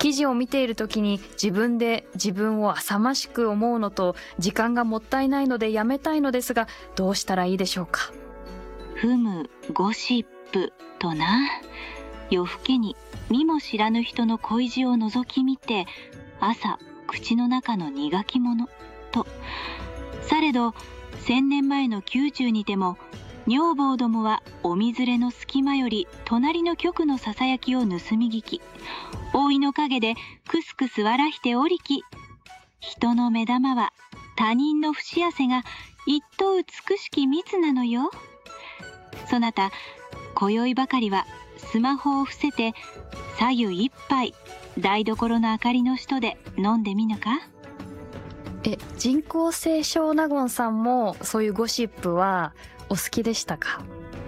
記事を見ている時に自分で自分を浅ましく思うのと、時間がもったいないのでやめたいのですが、どうしたらいいでしょうか。 ふむゴシップとな。夜更けに見も知らぬ人の恋路を覗き見て、朝口の中の苦き者と。されど千年前の宮中にても、女房どもはおみずれの隙間より隣の局のささやきを盗み聞き、覆いの陰でくすくす笑ひておりき、人の目玉は他人の節汗が一等美しき蜜なのよ。そなた今宵ばかりはスマホを伏せて、左右一杯台所の明かりの下で飲んでみぬか。 人工清少納言さんもそういうゴシップはお好きでしたか？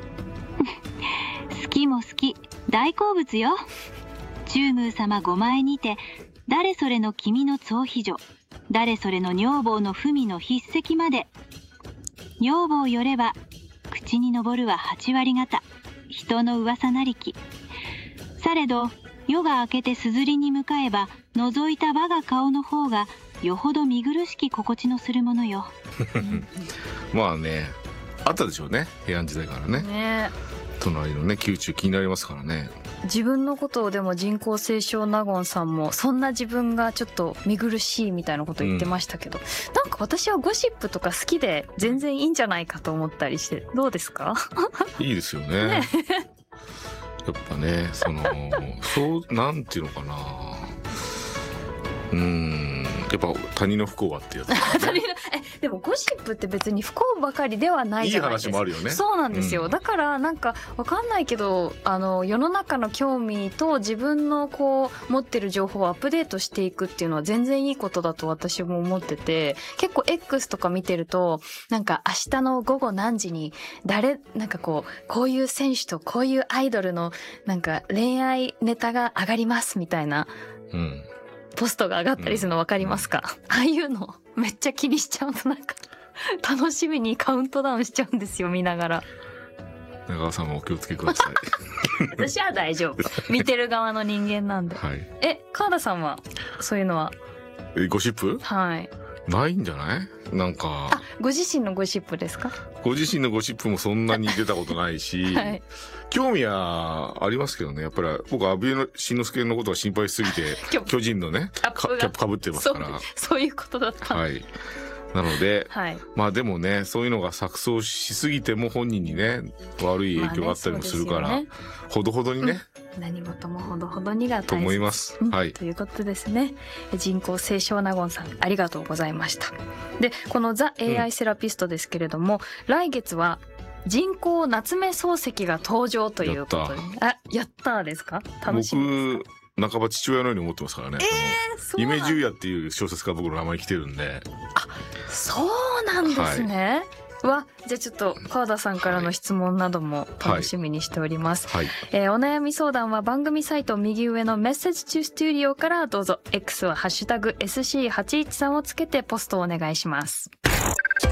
好きも好き、大好物よ。中宮様ご前にて、誰それの君の増肥女、誰それの女房の文の筆跡まで。女房よれば口に上るは8割方、人の噂なりき。されど夜が明けてすずりに向かえば、覗いた我が顔の方がよほど見苦しき心地のするものよ。 まあね、あったでしょうね、平安時代からね。隣のね宮中気になりますからね。 自分のことをでも人工清少納言さんもそんな自分がちょっと見苦しいみたいなこと言ってましたけど、なんか私はゴシップとか好きで全然いいんじゃないかと思ったりして、どうですか？ いいですよね。やっぱね、そうなんていうのかな、やっぱ他人の不幸はってやつ、ね、 でもゴシップって別に不幸ばかりではないじゃないですか。 いい話もあるよね。 そうなんですよ、だからなんかわかんないけど、世の中の興味と自分のこう持ってる情報をアップデートしていくっていうのは全然いいことだと私も思ってて、結構 X とか見てると、なんか明日の午後何時になんかこういう選手とこういうアイドルのなんか恋愛ネタが上がりますみたいな、ポストが上がったりするの分かりますか？ああいうのめっちゃ気にしちゃうと、なんか楽しみにカウントダウンしちゃうんですよ、見ながら。 中川さんもお気をつけください。 私は大丈夫、見てる側の人間なんで。川田さんはそういうのはゴシップ？ないんじゃない？なんかご自身のゴシップですか？ ご自身のゴシップもそんなに出たことないし、興味はありますけどね。やっぱり僕は阿部慎之助のことが心配しすぎて巨人のねキャップかぶってますから。 そういうことだった。 なので、まあでもね、そういうのが錯綜しすぎても本人にね悪い影響があったりもするから、ほどほどにね、 何事もほどほどにが大切と思います。 ということですね。人工清少納言さん、ありがとうございました。で、このザ AI セラピストですけれども、来月は人工夏目漱石が登場ということで、やったーですか？楽しみですか？ 僕半ば父親のように思ってますからね。夢十夜っていう小説家僕の名前に来てるんで。 そうなんですね。じゃあちょっと川田さんからの質問なども楽しみにしております。お悩み相談は番組サイト右上のメッセージトゥスタジオからどうぞ。X はハッシュタグ SC813 をつけてポストをお願いします。